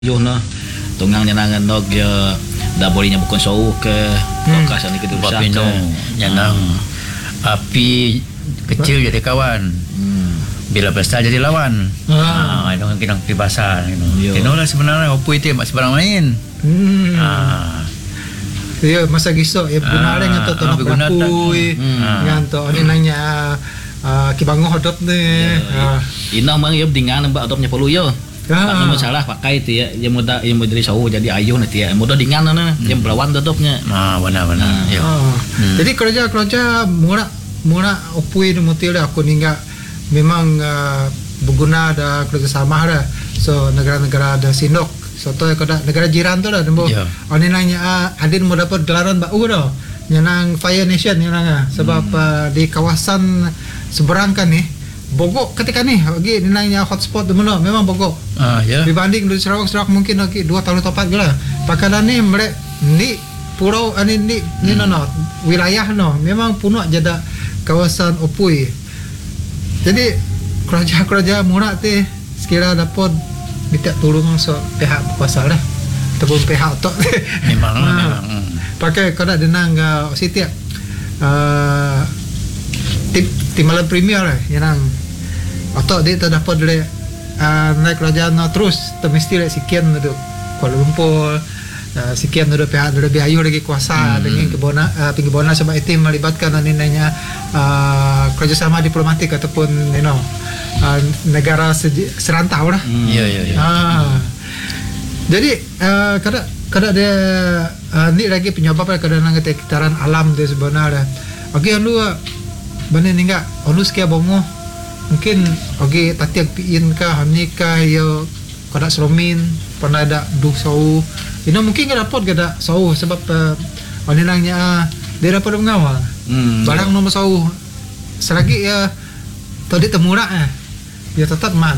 Yo na tungang nyanangan nog ya da bolehnya bukan sau ke lokasi ni kita rusak Pino nyanang api kecil jadi kawan. Bila pesta jadi lawan. Itu kan kinang peribahasa gitu. Lah sebenarnya opui itu mak sebarang main. Ya masa gisok ya guna yang atau tanah berapui nganto ni nanya kibango hodop ni. Ina mang ya dengan mbak hodopnya perlu yo. Tak masalah pakai itu ya, yang muda dari sau jadi ayuh nanti ya, muda dengan na, yang belawan tetapnya. Benar. Jadi kerja murah opui ni mutil aku ningga memang berguna ada kerjasama ada. So negara-negara ada sinok. So tu kada negara jiran tu lah, dembo. Oni nanya adin mau dapat gelaran bau dah. Nyanang Fire Nation nyanang sebab di kawasan seberang kan ni. Bogok ketika ni lagi nanya hotspot tu mana memang Bogok. Dibanding di Sarawak mungkin lagi 2 tahun tepat gila. Pakalan ni mereka ni pulau ni wilayah memang penuh jada kawasan opui. Jadi kerja murah teh sekira dapat minta tolong so pihak kuasa lah ataupun pihak tok memang. Pakai kada denang setiap Timbalan Premier lah yang atau dia tak dapat dari naik kerajaan terus mesti lah sekian untuk Kuala Lumpur sekian untuk pihak dari biaya lagi kuasa dengan kebona sebab itu melibatkan nanya kerjasama diplomatik ataupun negara serantau lah. Jadi kada dia ni lagi penyebab kadang-kadang kekitaran alam dia sebenarnya. Okey anu benda ni enggak anu sekia bongo mungkin okey tatiak piin kah nikah yo kada seromin pernah ada duh sau ini mungkin kada dapat kada sau sebab oni nangnya dia dapat mengawal barang nomor sau selagi ya tadi temurah ya tetap man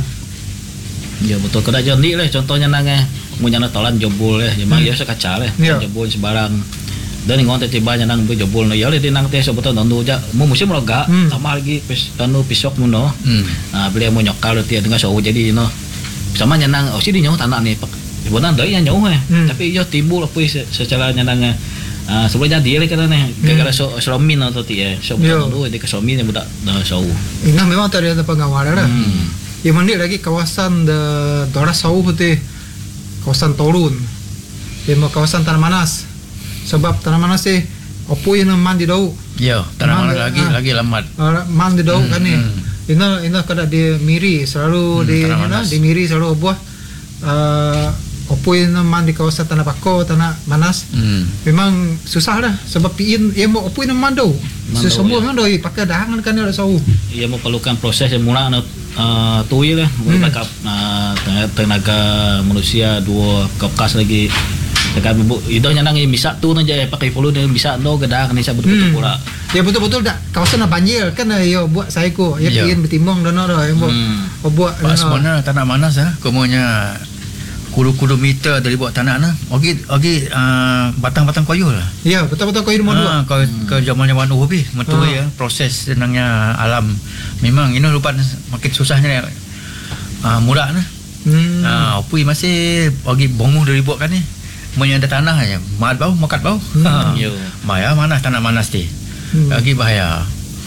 ya betul kada jadi lah contohnya nangnya munyana tolan jebol memang ya sekaca jebol sebarang dan ngon tiba nang be jebol no ya le dinang teh sebetulnya nanu ja mu musim loga sama lagi pisok muno beliau mau nyokal dia dengan sau jadi sama nyanang sini nyaw tanah ni sebenarnya dari nyaw tapi yo timbul apa secara nyanang sebenarnya dia le kana gara-gara seromin atau dia sebetulnya dia kesomin yang budak sau ingat memang tadi ada pengawalan lah yang mandi lagi kawasan daerah sau tu kawasan Torun yang kawasan Tanah Manas sebab Tanah Manas sih opui yang man di dau. Ya, Tanah Manas lagi lambat. Man di dau kan ni. Ina kada di Miri selalu di Miri selalu buah opui yang man di kawasan Tanah Bako, Tanah Manas. Memang susah lah sebab piin ia mau opui yang man dau. Semua memang dau pakai dahangan kan ada sau. Ia mau perlukan proses yang mula tuil lah, backup tenaga manusia dua kapkas lagi. Dekat itu nyanang bisa tu aja pakai follow dia bisa gadah kan bisa betul-betul pula. Ya betul-betul dak kawasan banjir kan yo buat saya ko ya piin betimbang dono yang buat sebenarnya tanah Manas kemunya kudu meter dari buat tanah ogi batang-batang kayu lah. Ya betul-betul kayu mana ke zamannya wanu habis betul ya proses tenangnya alam memang ini lupa makin susahnya murah opui masih ogi bongoh dari buat kan ni ada tanah aja, makat bau. Bahaya mana tanah Manas ti. Lagi bahaya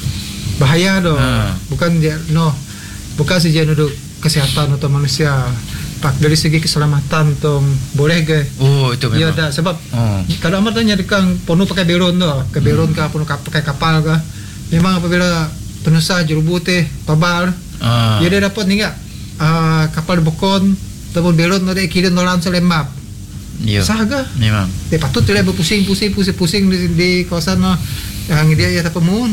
doh. Bukan saja untuk kesehatan atau manusia. Pak dari segi keselamatan tong boleh ke? Oh itu memang. Ya dah sebab kalau amat tanya dekang penuh pakai beron doh, ke beron kah penuh pakai kapal kah? Memang apabila penusah jerubu teh tabal, dia dapat ni enggak kapal bokon ataupun beron ada kirim dolan selembab. Sahaga memang patut dia berpusing di kawasan yang dia ya pemun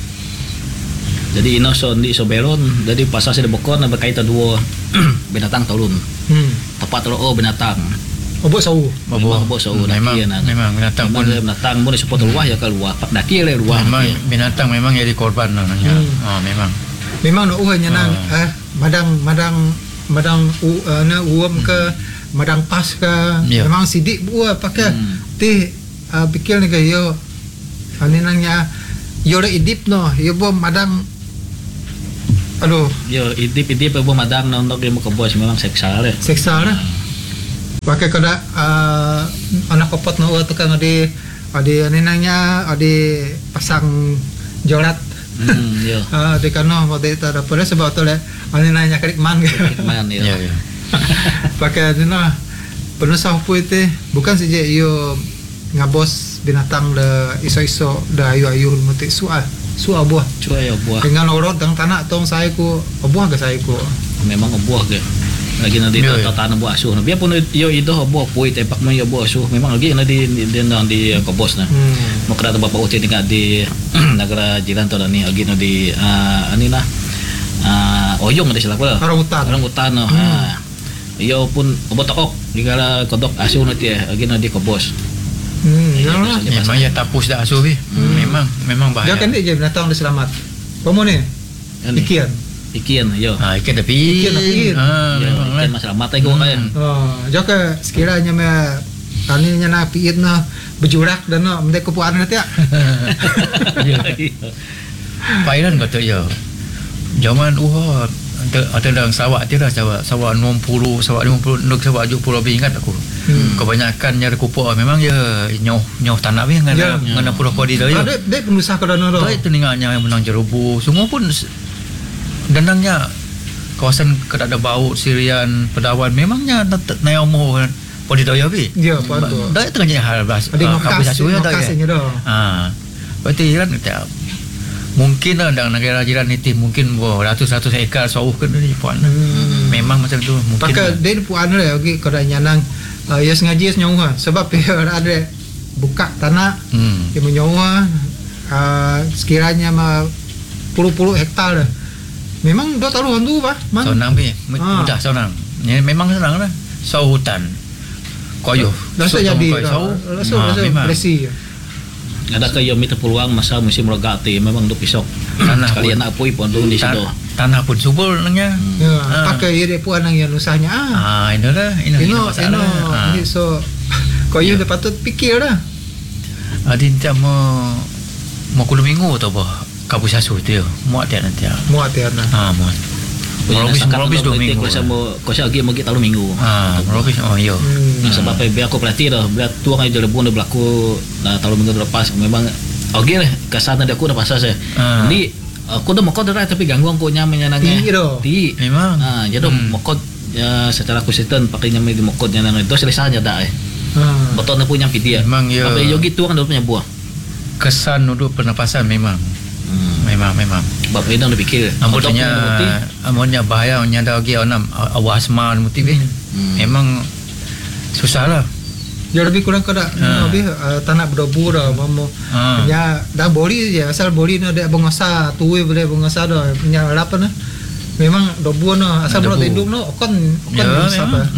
jadi di soberon jadi pasal saya bokon berkaitan dua binatang turun tepat binatang obok sau memang binatang pun disebut luah ya keluar pak daki le luah binatang memang jadi korban memang nyanang madang uam ke madang pas ke memang sidik buah pakai pikir ni ke yo aninangnya yo idip yo bom madang yo idip madang untuk dia mau ke bos memang seksa lah pakai kada anak kopot no tukang ade ninangnya ade pasang jorat Yo. de kano mode ta da pada sebab tu le ninangnya karik man Man yo. Ya. pakai dina penusah apa itu bukan saja yo ngabos binatang da iso-iso da ayu-ayu mati suah buah Cuai yo buah. dengan orot dang tanah tong saya ku buah ke saya ku Memang buah ke. Lagi nanti tanah buah asuh. Biarpun yo itu buah pui tepak mo yo buah asuh. Memang lagi nanti di kobos na. Makra ta bapak uti tinggal di negara jiran tu ni lagi di ani nah. Oyong ada silaku lah. orang hutan no. Yo pun obot tokok digala kodok asuh nanti lagi di kobos. Ya lah. Memang ya tapus dah asuh bi. Memang bahaya. Dia kan dia binatang dah selamat. Kamu ni? Ikian yo. Ikan tapi. Memang lah. Masalah mata ko kaya. Jaka sekiranya me taninya na piit na berjurak dan no mendek kepuan nanti ya. Pairan kata ya. Zaman ada dalam sawak dia dah sawak 60, sawak 50, nuk sawak 70 lebih ingat aku. Kebanyakan nyari kupuk memang ya nyoh tanah bi ngana pura kodi dah ya. Dek penusah ke dana dah. Itu ninganya yang menang jerubu. Semua pun dandangnya kawasan kada ada bau Sirian Pedawan memangnya naik umur kodi dah ya bi. Ya, betul. Dah tengahnya hal belas. Ada ngokas dah. Berarti kan kita mungkin dalam negara jiran itu mungkin ratus-ratus ekar sawah kan ni puan. Memang macam tu mungkin. Pakai dia puan lah okey kada nyanang ya sengaja senyawa sebab dia ada buka tanah dia menyawa sekiranya puluh-puluh hektar dah. Memang dah tahu hantu bah. Sonang bi. Mudah sonang. Ya memang senang lah. Sawah hutan. Koyo. Rasa jadi. Rasa presi. Ada kayo minta peluang masa musim rogati memang do pisok. Tanah sekalian nak pui pun do di situ. Tanah pun subur nangnya. Pakai dia puan nang yang usahnya. Ini lah. Ini masalah. Ini so koyo dia patut fikir dah. Adin tak mau kudu minggu atau apa? Kabus asuh dia. Muat dia nanti. Muat dia nah. Muat. Merobis 2 minggu. Kau lagi mau kita 3 minggu. Merobis yo. Sebab biar aku perhati dah, biar tuang aja lebih dah berlaku dah 3 minggu lepas memang okey lah kesana dia aku dah pasal saya. Ni aku dah mokod dah tapi gangguan aku nyaman nangnya. Ti. Memang. Jadi mokod secara konsisten pakai nyaman di mokod nang itu selesai dah Betul nak punya pidia. Memang ya. Tapi yogi tuang dah punya buah. Kesan duduk pernafasan memang. Memang. Bab ini dah fikir. Amunnya bahaya nyada lagi orang awasma muti be. Memang susah lah. Ya lebih kurang kada lebih tanah berdebu dah mamu. Ya dah boli je asal boli na ada bangsa tuwe boleh bangsa dah punya apa nah. Memang debu nah asal bro hidup no kon sabar.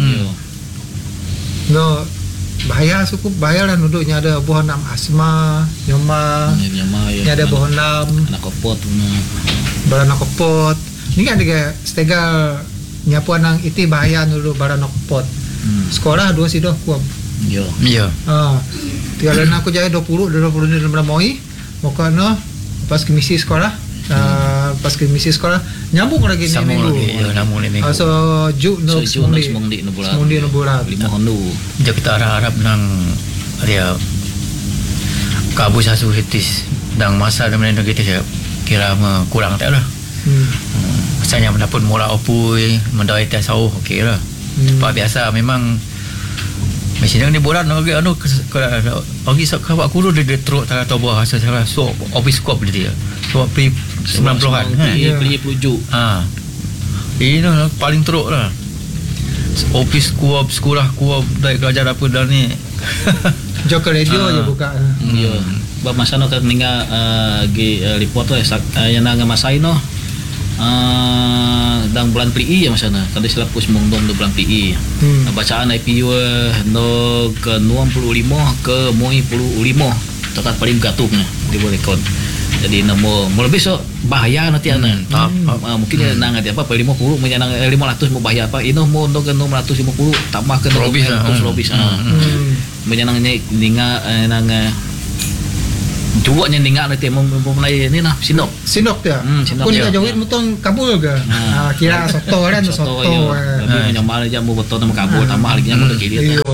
No bahaya cukup bahaya lah duduknya ada buah nam asma nyoma ya ada buah nam anak kopot barang kopot ni kan dia stegal nyapu nang iti bahaya dulu barang kopot sekolah 2 sidoh kuam yo tiada aku jaya 20 ni dalam moi mokano pas misi sekolah pas misi sekolah nyambung lagi ni minggu so juk no semongdi no bulan 5 hondu jadi kita harap nang dia kabus asuh hitis dang masa dan menenda kita kira kurang tak lah misalnya mendapat murah opui mendai tes sauh okey lah biasa memang mesin ni boran lagi bagi kawak kudu dia teruk tak tahu buah hasil salah so office scope dia so pri 90-an beli pelujuk ini paling teruk lah office kuab sekolah kuab dari kerja apa dah ni Joker radio je buka ya bab masa no kan ninga report tu yang nang masai no dang bulan PI ya masana kada silap pus mongdong do bulan PI bacaan IPU no ke 65 ke 55 tekat paling gatungnya di boleh kon jadi namo lebih so bahaya nanti mungkin nang ada apa 50 menyanang 500 mau bahaya apa ini mau no ke 650 tambah ke 200 lebih menyanang ninga nang juanya ninga nanti memulai ni nah sinok dia pun dia jauhin mutong kabul ke kira soto kan soto tapi menyamal aja mau betul nama kabul tambah lagi yang mau kiri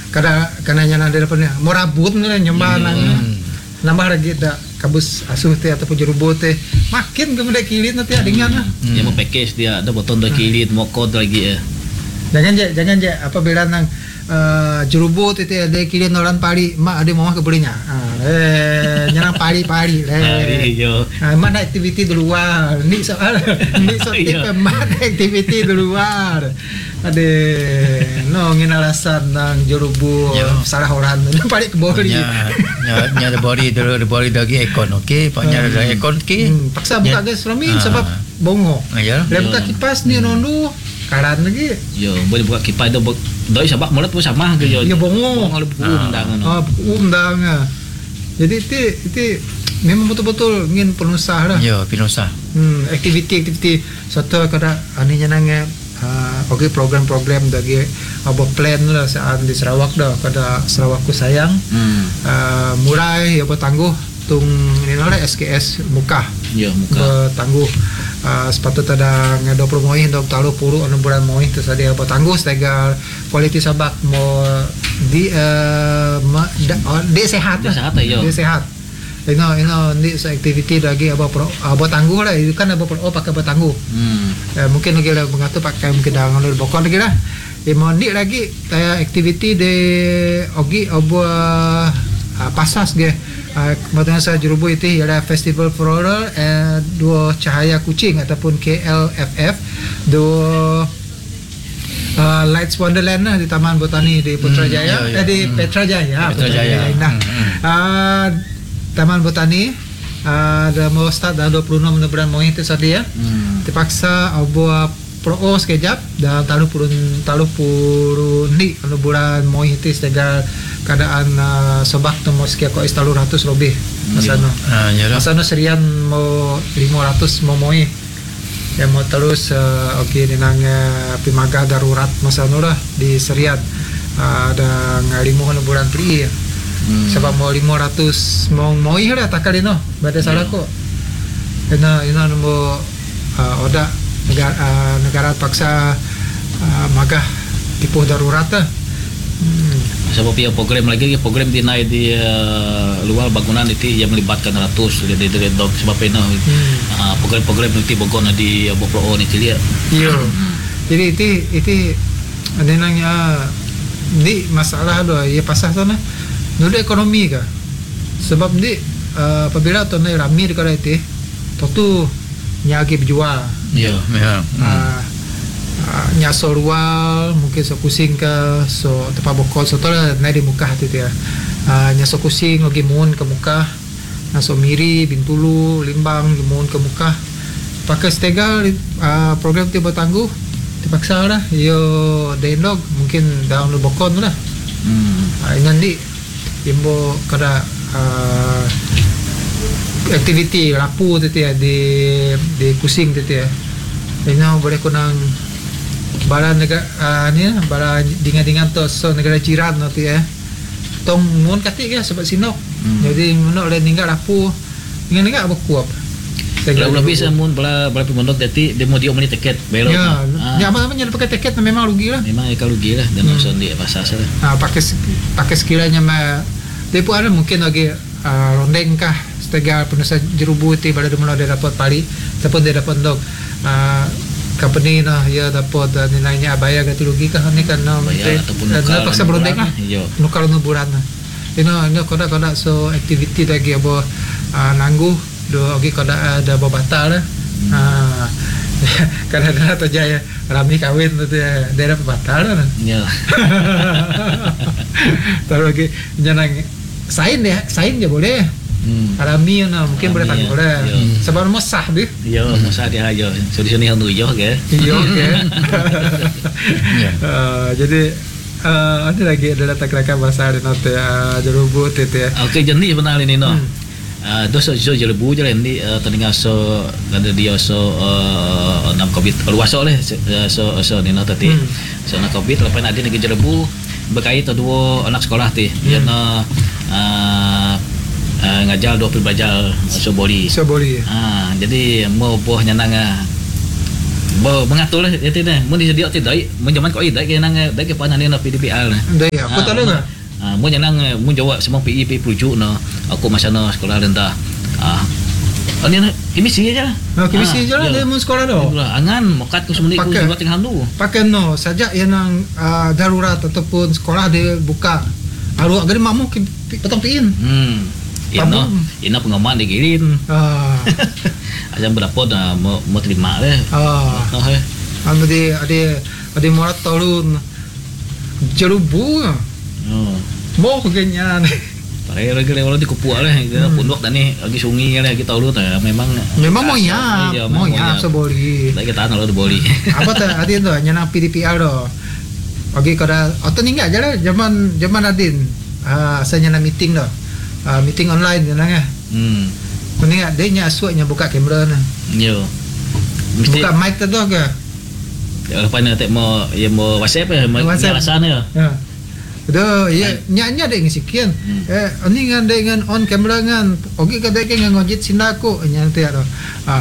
kana nyana ada depan mau rabut nyembah nang nambah lagi dak kabus asuh teh ataupun jerubo teh makin kemudian kilit nanti adingan dia mau package dia ada botol dah kilit mau kod lagi jangan je apabila nang jerubo teh ada kilit orang pari mak ada mau kebelinya nyana pari yo mana aktiviti di luar ni soal mana aktiviti di luar ada no ngin alasan nang jerubo salah orang pari keboli nya ada body dagi ekon okey pak nya ada ekon okey paksa buka gas ramin sebab bongo dia buka kipas ni nondu karan lagi yo boleh buka kipas tu doi sabak mulut pun sama ke yo bongo umdang jadi itu memang betul-betul ingin penusah lah yo penusah aktiviti satu kada aninya nang okey program-program dagi abo plan lah saat di Sarawak dah kada Sarawakku sayang mulai apa tangguh tung ni lah SKS muka bertangguh sepatut ada ngado promoin dok taruh puru anu bulan moi tu sadia apa tangguh stegal kualiti sabak mo di sehat dia sehat ino ni aktiviti lagi apa tangguh lah itu kan apa pakai bertangguh mungkin lagi lah mengatur pakai mungkin dah ngalur bokon lagi lah ni lagi aktiviti de ogi pasas ge kemudian saya jerubu itu ialah Festival Floral dua cahaya kucing ataupun KLFF dua Lights Wonderland lah di Taman Botani di Putrajaya di Petrajaya Taman Botani dah mau start dah 26 bulan mau itu saja terpaksa buat pro sekejap dan taruh purun ni bulan mau itu setegal keadaan sebab temu sekian kau istalu 100 lebih masano serian mau 500 mau yang mau terus okey ninang pimaga darurat masano lah di serian ada ngalimuh bulan pri sebab mau 500 mau lah takalino bade salah ko ina mo oda negara paksa magah tipu darurat sebab dia program dinaik di luar bangunan itu yang melibatkan ratus dari dog sebab ini program itu bogon di Bopro ni cilia jadi itu ada nanya ni masalah doa ya pasal tu nuda ekonomi ka sebab ni apabila tu naik ramai dekat itu tu nyagi berjual nyasol rual mungkin so kusing ke so tempat bokol so tola naik di muka hati dia nyasol kusing lagi mohon ke muka naso miri bintulu limbang mohon ke muka pakai stegal program tu bertangguh terpaksa lah yo dendog mungkin daun bokol tu lah nanti imbo kada aktiviti rapu tu dia di kusing tu dia ini boleh kunang bala negara ni bala dengan tu so negara jiran nanti tong mun katik ya sebab sinok jadi munok le ninggal rapu dengan beku apa kalau lebih semun bala pemondok tadi dia mau dia beli tiket belok ya apa namanya pakai tiket memang rugi lah memang akan rugi lah dan langsung di pasar saja pakai sekiranya dia pun ada mungkin lagi rondeng kah setega penusa jerubu itu pada mula dia dapat pari ataupun dia dapat dog company nah ya dapat nilainya bayar ganti rugi kah ni kan paksa berondeng lah nukar nuburan ini kodak so activity lagi apa nanggu do ogi kodak ada batal lah kadang-kadang terjaya rami kawin tu daerah batal lah taruh lagi jangan sain je boleh Arami na mungkin boleh tangguh lah sebab mau sah deh mau sah dia aja sini yang nuju ke jadi ada lagi ada letak-letak bahasa di note jerubu tete okey jenis benar ini no dosa jerubu je ni teringat so ada dia so nam covid luas oleh so ni no tadi so nak covid lepas ada lagi jerubu berkait dua anak sekolah tu yang ngajar 20 belajar soboli. Soboli. Jadi mau buah nyanang mengatur lah itu nih mun disedia tidak mun zaman kau tidak kena dah ke panah ni na PDPR lah Dai aku tahu lah. mun janang mun jawab semua PI perujuk no aku masa no sekolah rendah ini na kimisi aja lah Kimisi je lah dia mun sekolah dah. angan mokat ku semua ku buat tengah handu Pakai no saja yang darurat ataupun sekolah dia buka. Aru agak mamu petang piin. Ina pengaman dikirim aja berapa dah mau terima deh Anu ada morat turun jerubu. Mau kegenyan. Pakai lagi orang di Kupua lah, kita pondok dan ni lagi sungai lah kita urut memang mau ya seboli. Tak kita tahu boleh. Apa tu ada tu nyana PDPR tu. Bagi kada atau ni aja lah zaman adin. Saya nyana meeting tu. Meeting online je lah. Mending dia nya suatnya buka kamera na. Yo. Buka mic tu ke? Ya lepas ni tak mau WhatsApp alasan ya. Dah, ya nya ada ngisikian. Ani ngan dengan on kamera ngan. Ogi kada ke ngan ngojit sinaku nya tu ada.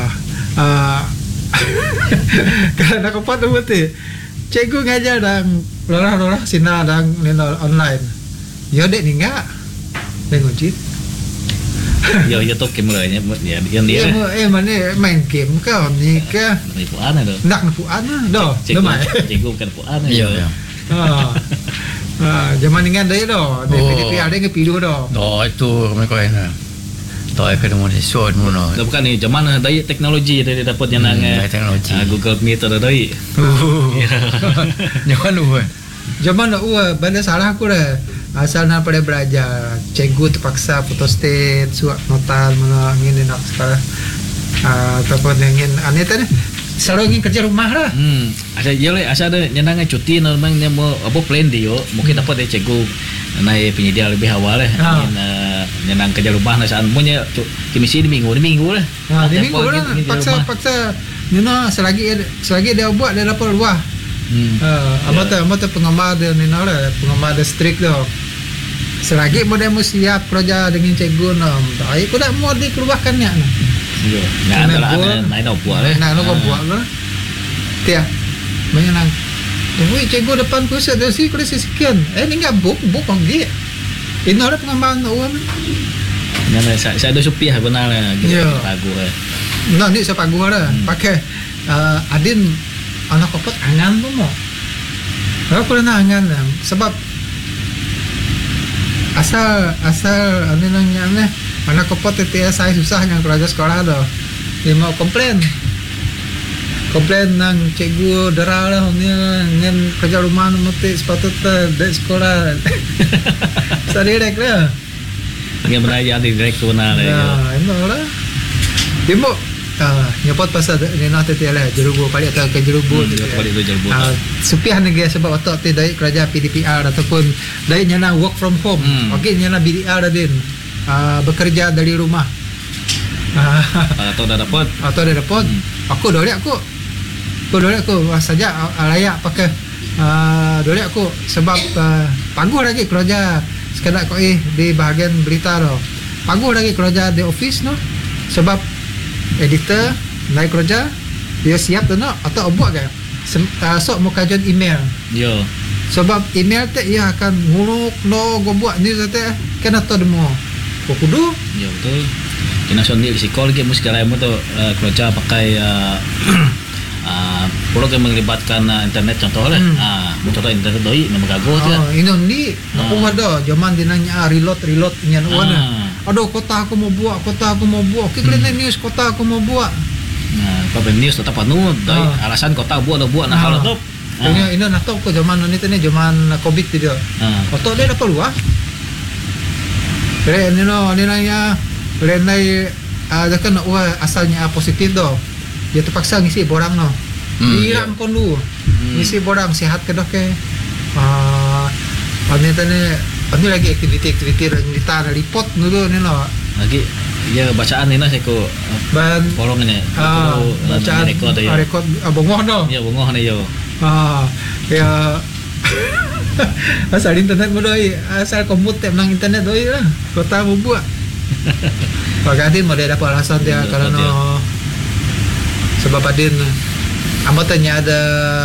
Kalau nak apa tu betul. Cikgu ngajar dan lorah sina dan online. Ya dek ni ngak. Dan ngojit. Ya YouTube kameranya yang dia. Mana main game kau ni ke? Puan ada. Nak puan dah. Dah mai. Cikgu bukan puan. Ya. Zaman dengan dia dah. PDPR dia ke pilu dah. Itu mereka yang tahu akademisi mana. Dah bukan ni zaman dari teknologi dia dapat yang teknologi. Google Meet ada dari. Zaman benda salah aku dah. Asal nak pada belajar, cikgu terpaksa photostat, suap notal mana ingin nak sekolah. Ataupun ingin aneh tu ni. Selalu ingin kerja rumah lah. Asal ada nyenang cuti memang dia mau apa plan dia mungkin dapat dia cikgu naik penyedia lebih awal lah. Nyenang kerja rumah lah saat punya kimisi di minggu lah. Di minggu lah. Paksa you know selagi dia buat dia dapat luah. Apa tu pengamal dia ni lah pengamal dia strict tu. Selagi dia mau siap kerja dengan cikgu nam. Ai aku dah mau dikeluarkan ni. Ya, nak ada naik dah buat lah. Nak buat lah. Tiap, banyak nang. Cikgu depan pusat dia si kuda sekian. Ni enggak buk panggil. Ini ada pengambaran orang. Yang saya ada supiah benar lah. Pagu lah. Nah ni saya pagu lah. Pakai adin anak kopot angan tu mo. Aku nak angan lah. Sebab asal ane nanya ni. Anak kopot itu saya susah yang kerja sekolah dah. Dia mau komplain nang cikgu darah lah ni dengan kerja rumah mesti sepatutnya dari sekolah. Saya direct lah. Yang belajar direct tu benar lah. Ya, itu lah. Dia mau nyopot pasal ni nak tete lah jerubu balik atau ke jerubu. Balik tu jerubu. Supiah negara sebab waktu tu dari kerja PDPR ataupun dari nyana work from home. Okey nyana BDR adin. Bekerja dari rumah. Atau dah dapat. Aku dolek aku saja layak pakai dolek aku sebab paguh lagi kerja sekadar kau di bahagian berita tu. Paguh lagi kerja di office no. Sebab editor naik kerja dia siap tu no atau buat ke? Sok mau kajian email. Ya. Sebab email tu ia akan nguruk no go buat ni tete kena tu demo. Kudu. Ya betul. Kena sonil psikolog ke mesti kalau tu kerja pakai program melibatkan internet contoh lah. Contoh internet doi nama gago tu. Ini ni aku ada zaman dia nanya reload nya wana. Aduh kota aku mau buat. Okey kena news kota aku mau buat. Apa news tetap penuh doi alasan kota buat nak hal tu. Ini nak tahu ko zaman ni zaman Covid tu dia. Kota dia dapat luah. Keren ni nanya Renai kan asalnya positif doh. Dia terpaksa ngisi borang no. Irang kon lu. Ngisi borang sihat ke doh ke. Ani lagi aktiviti cerita report dulu ni no. Lagi ya bacaan ni saya ko polong ni. Bacaan rekod bongoh doh. Ya bongoh ni yo. Ya asal internet mo doi, asal komputer nang internet doi lah. Kota mo buat. Pag adin mo dapat alasan dia kalau no sebab adin ambatnya ada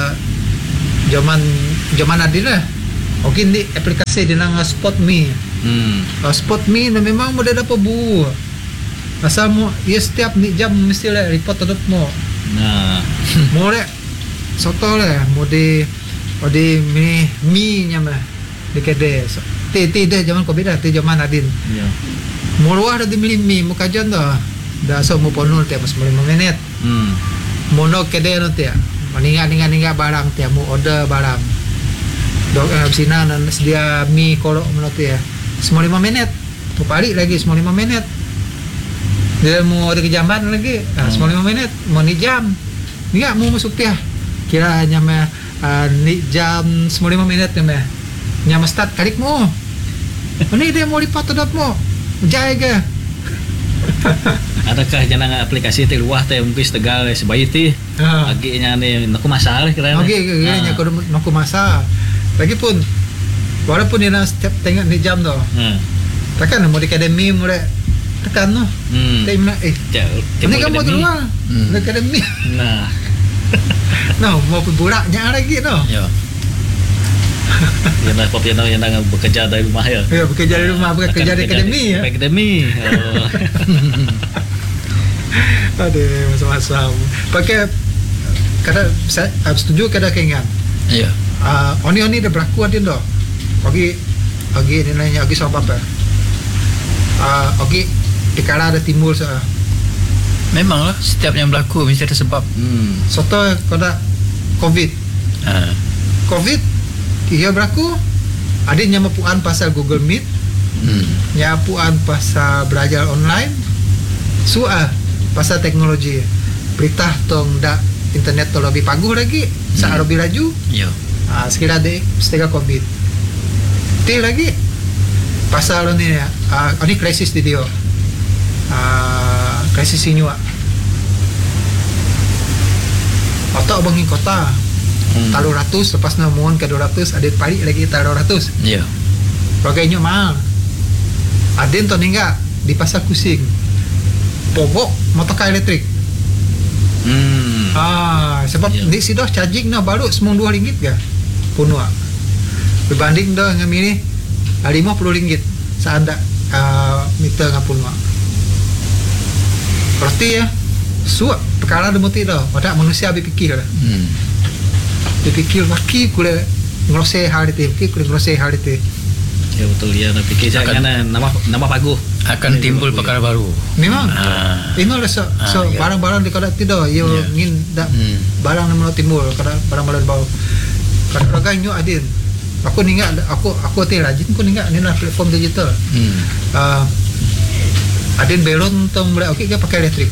zaman adil lah. Oke ni aplikasi di nang Spot Me. Spot Me na memang mo dapat bu. Asal mo ya setiap ni jam mesti lah report tetap mo. Nah. Mo le soto le mo di mi nya mah di kede. Ti zaman Covid dah, ti zaman adil. Ya. Mo luar dah di mi mo kajan dah. Dah so mo ponul tiap 5 minit. Mo no kede no tiap. Ninga barang tiap mo order barang. Dok sina nan sedia mi kolok menurut ya. Semua 5 minit. Mau balik lagi semua 5 minit. Dia mau ada kejamban lagi. Semua 5 menit. Mau ni jam. Ni enggak mau masuk dia. Kira hanya ni jam semua 5 menit ya. Nya start kalik mo. Ini dia mau lipat tetap mo. Jaya ke. Adakah jangan aplikasi ti luah teh mungkin Tegal sebayi ti. Aginya ni aku masalah kira. Okey nya aku masalah. Lagipun walaupun dia setiap tengok ni jam tu. Takkan mau di akademi mulai tekan no. Time nak ini kamu keluar. Di akademi. Nah. No, mau buraknya lagi no. Ya. Yang nak piano yang nak bekerja dari rumah ya. Ya, bekerja dari rumah, bukan kerja di akademi ya. Akademi. Aduh, masa-masa. Pakai kada saya setuju kada keingan. Iya. Oni dah berlaku adin doh. Ogi ni nanya ogi sama apa? Ogi di kala ada timbul memanglah setiap yang berlaku mesti ada sebab. Soto kada Covid. Covid dia berlaku ada nyapuan pasal Google Meet. Nyapuan pasal belajar online. Pasal teknologi. Berita tong dak internet tu lebih paguh lagi, lebih laju. Ya. Sekira dek setengah Covid. Ti lagi pasal ni ini krisis di dia. Krisis inyo. Otak bangi kota. Taruh 100 lepas na mohon ke 200 ada balik lagi taruh 100. Ya. Bagai inyo mahal. Adin to ningga di pasar Kusing. Pogok motor elektrik. Sebab di sidoh charging na baru semua RM2 ke punua. Berbanding dah dengan ini RM50 seanda meter dengan punua. Berarti ya suap perkara demuti dah. Pada manusia berfikir dah. Berfikir laki kule ngeroseh hal itu, kule ngeroseh hal itu. Ya betul ya, nak fikir jangan nama paguh akan timbul perkara baru. Memang. Ini lah so barang-barang di kada tidak yo ngin dak barang nama timbul kada barang-barang baru. Kada ragai nyu adin. Aku ninga aku teh rajin aku ninga ni lah platform digital. Adin belon tong mulai okey ke pakai elektrik.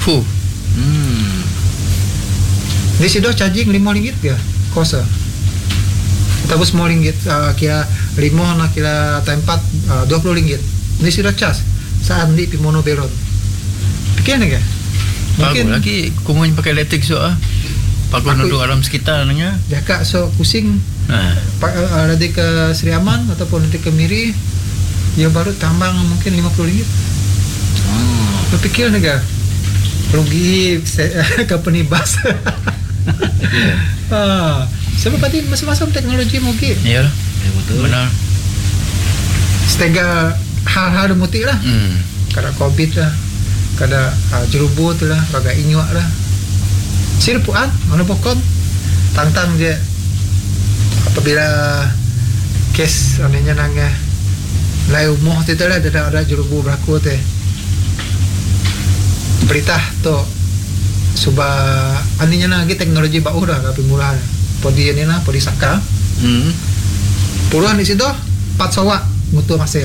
Di situ charging RM5 ke kosa. Tapi semua ringgit kira 5 nak kira tempat RM20. Ini sudah cas saat di Pimono Belon. Pikir ni ke? Mungkin lagi kumpulan pakai elektrik so pakai nuduk alam sekitar nanya. Jakak so Kusing. Ada ke Sri Aman ataupun nanti ke Miri. Dia baru tambang mungkin RM50. Pikir ni ke? Rugi company bus. Sebab tadi masing-masing teknologi mungkin. Ya betul. Benar. Setengah hal-hal demuti lah. Kada Covid lah. Kada jerubut lah. Raga inyuak lah. Sirpuan. Mana pokon. Tantang je. Apabila kes anehnya nangga. Lai umuh tu lah. Ada jerubu berlaku tu. Berita tu. Subah anehnya lagi teknologi baru dah. Tapi mula podi ni lah. Podi saka. Puluhan di situ. 4 sawak. Mutu masih.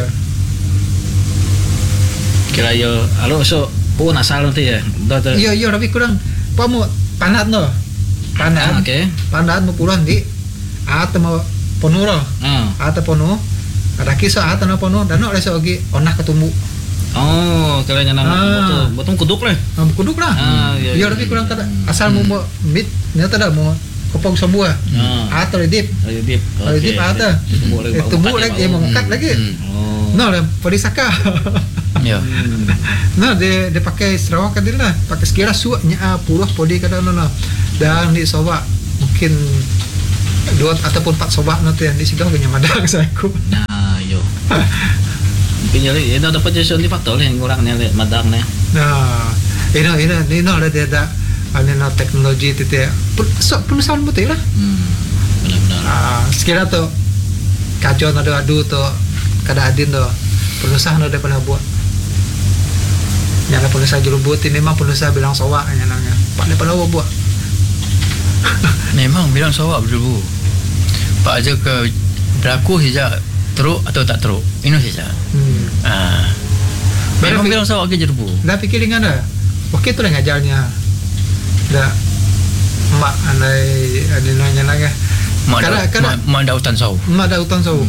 Kira yo alo so pun asal nanti ya. Iya tapi kurang pamu panat no. Panat. Okey. Panat mo puluhan di atau mau penuh roh. Atau penuh. Ada kisah atau no penuh dan no rasa lagi onah ketumbu. Oh, kira nang betul kuduk lah. Kuduk lah. Iya tapi kurang kada asal mau mit nyata dah mau kopong semua. Atau dip. Dip atau tumbuh lagi mau kat lagi. No, pada saka. Ya. Nah, dia pakai Sarawak kan lah. Pakai sekira suaknya puluh podi kada no. dan di soba mungkin 2 ataupun 4 soba nanti yang di situ punya madang saya ku. Nah, yo. Mungkin jadi itu dapat jadi suatu faktor yang kurangnya madang nih. Nah, ini ada ada teknologi itu ya. Penulisan betul lah. Benar-benar. Sekira tuh kacau adu tuh kada adin tuh penulisan ada pernah buat. Yang penulisan jerubut ini memang penulisan bilang sowa yang namanya. Pak dia pernah buat. Memang bilang sowa berdebu. Pak aja ke berlaku saja teruk atau tak teruk. Ini saja. Memang bilang sowa ke jerbu. Dah fikir dengan dah. Okey tu lah ngajarnya. Dah mak andai nanya lagi. Mak dah hutan saw. Mak dah hutan saw.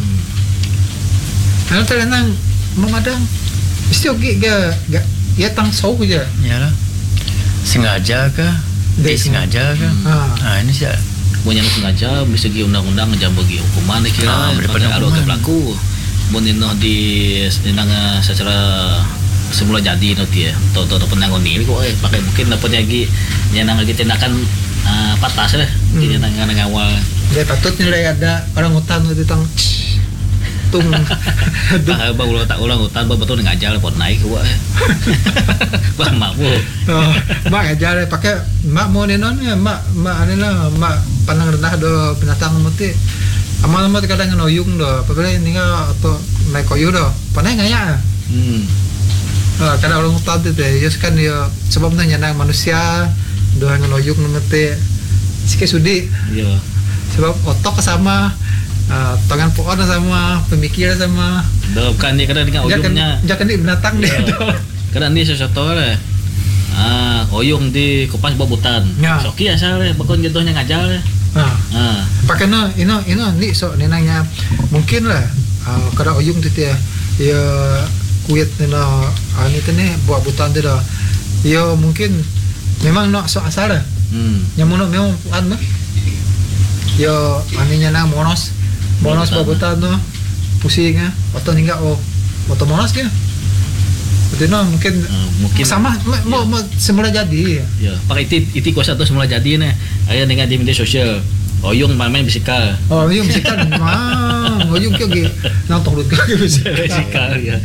Kalau terang memadang mesti okey ke ya tang saw je. Yalah. Sengaja ke? Sengaja ke? Ini sih. Punya sengaja bisa segi undang-undang jam bagi hukuman dikira daripada ada berlaku. Bonino di nang secara semula jadi nanti ya. Toto penanggung ni kok pakai mungkin dapat lagi yang lagi tindakan patas lah. Jadi nang awal. Dia patut nilai ada orang hutan itu tang tung. Baru tak ulang hutan betul ngajar pot naik kok. Bah mak bu. Mak ngajar pakai mak mau nenon ya mak anilah mak pandang rendah do binatang mati. Amal-amal kadang ngoyung do. Apabila ninga atau naik koyu do. Panai ngaya. Kadang orang hutan itu ya kan dia sebabnya nyenang manusia do ngoyung mati. Sikit sudi. Iya. Sebab otak sama tangan pohon sama pemikiran sama bukan ni kadang dengan ujungnya jangan di binatang dia kadang ni sesuatu lah oyung di kupas babutan soki asal bakon jatuhnya ngajar pakai ini ni so nenangnya mungkin lah kadang oyung tu ya kuit nena ni tu ni buat butan tu dah ya mungkin memang nak so asal lah yang mana memang puan mah ya aninya nang monos babutan tu pusing atau hingga atau monos ke betul mungkin sama mau semula jadi ya pakai iti kuasa tu semula jadi nih ayah dengan di media sosial oyung main bisikal oyung bisikal oyung ke nang tong lut ke bisikal ya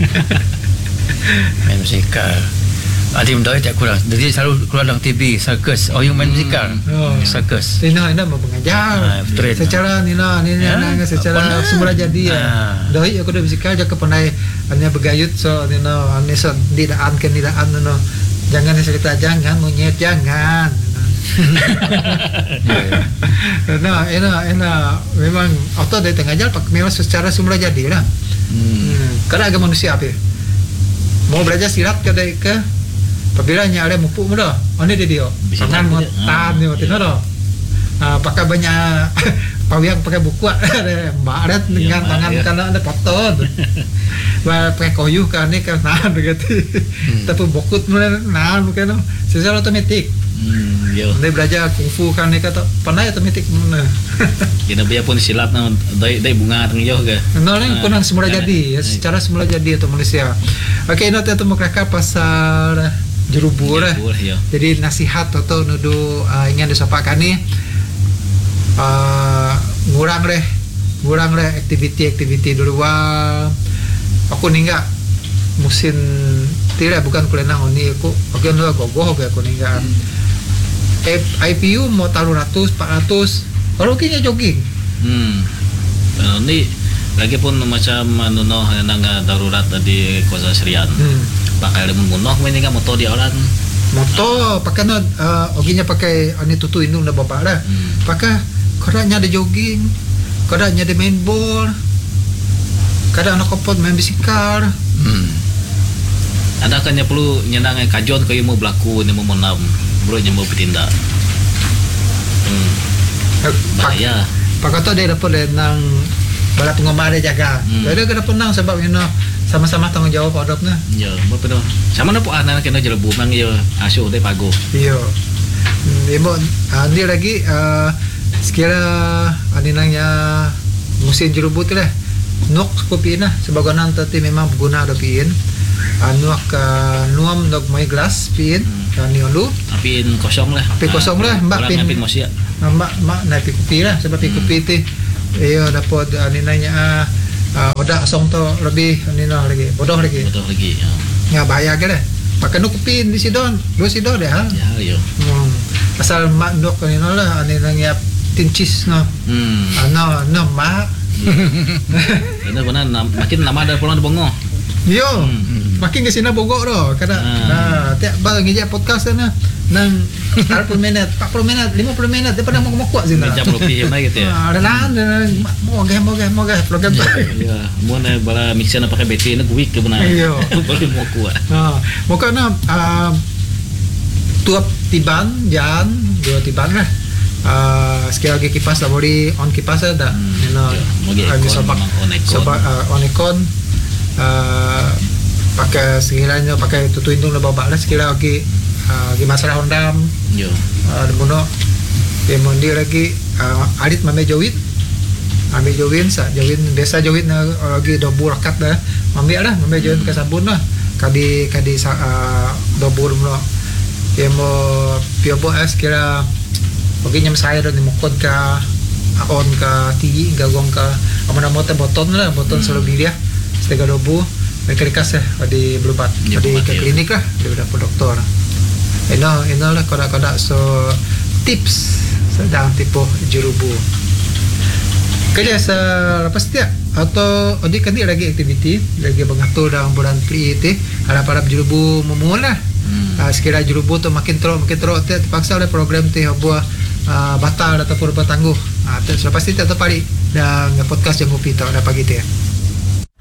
main bisikal Adik mendoi tak kurang. Jadi selalu keluar dalam TV, sirkus. Oyung main musikal. Sirkus. Nina mau mengajar. Secara Nina secara semula jadi ya. Doi aku dah musikal jaga pandai hanya bergayut so Nina ane so didaan no. Jangan cerita jangan monyet jangan. Enak memang auto dari tengajar memang secara semula jadi lah. Karena agak manusia apa? Mau belajar silat ke apabila ada mupuk muda, ini dia. Tangan mutan ni waktu itu. Pakai banyak pawiang pakai buku barat dengan tangan kanan ada potong. Pakai koyu kan ni kan nahan begitu. Tapi bokut nahan bukan secara otomatik. Dia belajar kungfu kan ni kata pandai otomatik mana. Kita biar pun silat dari bunga tengah ke. Noleng kunang semula jadi, secara semula jadi atau Malaysia. Okey, nanti tu mau kakak pasal jerubur ya. Jadi nasihat atau nudu ingin disampaikan ni ngurang deh aktiviti di luar. Aku ningga musim tidak bukan kulenang ni aku nu gogoh aku ningga. IPU mau taruh 100 400 kalau kini jogging. Ni lagi pun macam nunoh nang darurat di Kuasa Serian. Pakai lemon munoh main dengan motor dia orang. Motor pakai oginya pakai ani tutu indung dah bapak dah. Pakai kadangnya ada jogging, kadangnya ada main ball. Kadang anak kopot main bisikal. Ada kan yang perlu nyenang kajon kau mau berlaku ni mau menam, bro yang mau bertindak. Bahaya. Pakai tu dia dapat nang bala penggemar dia jaga. Dia kena penang sebab sama-sama tanggung jawab adopnya. Ya, betul. Sama nak puan nak kena jelebu mang ya asyuk deh pago. Iya. Ibu dia lagi sekira aninangnya musim jerubut lah. Nok kopi nah sebagai nanti memang berguna dopiin. anuak nuam dog mai gelas pin ni ulu Apin kosong lah. Apin kosong lah, mbak pin- Apin mosia. mak na pi kopi lah sebab pi kopi ti iyo dapat ani nanya odak song to lebih ani nah lagi bodoh lagi Betul lagi. ya bahaya ke dah pakai nu kopi di sidon dua sidon deh ha Ya, yo. asal mak dok ani nah lah ani nanya tincis no no mak Ini benar makin nama ada pulang di Bongo. yo makin ke sini bogok doh kada tiap bang ngejak podcast na nang 40 minit 40 minit 50 minit dia pernah mau kuat sini Jam lebih yang gitu ya. ada lan mau program tu Ya, mau na bala mixer na pakai bateri na guik ke benar. Iyo. Boleh mau kuat. Maka na tuap tiban jan dua tiban lah sekali lagi kipas lah boleh on kipas ada Magi sopak on icon pakai sekiranya pakai tutu indung lah babak lah sekali lagi di masalah ondam Yo. Demono demondi lagi alit mame jawit ame jawin sa jawin biasa jawin na lagi dobur rakat dah mame jawin ke sabun lah kadi dobur mo mo piobo as kira bagi nyam saya dan mokon ka on ka ti gagong ka amana mota boton selalu dia setega dobu mereka dikas di belubat di ke klinik lah di dapur doktor ino lah kodak so tips sedang tipu jerubu kerja selepas tiap atau adik kan lagi aktiviti lagi mengatur dalam bulan Pri itu harap jerubu memula sekira jerubu tu makin teruk terpaksa oleh program tu buat batal ataupun bertangguh selepas itu tetap pagi dan podcast yang kopi tu ada pagi tu ya